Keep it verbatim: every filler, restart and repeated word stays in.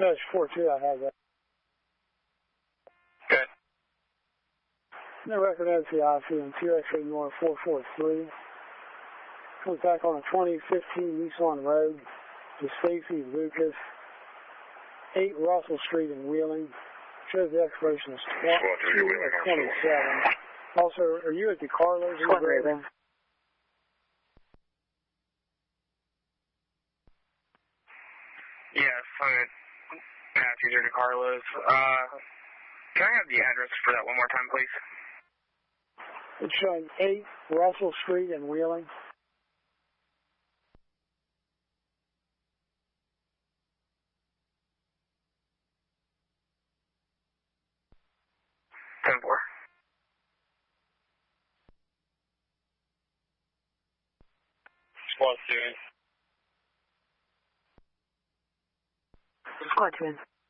No, it's four two, I have that. Good. No record O T I C on two X eight one four four three. Comes back on a twenty fifteen Nissan Rogue to Stacy Lucas, eight Russell Street in Wheeling. Shows the expiration is two of twenty-seven. Also, are you at the Carlos? Squad Raven. Yes, I'm at Passenger to Carlos. Uh, can I have the address for that one more time, please? It's showing eight Russell Street in Wheeling. ten four. Squad two in. Squad two in.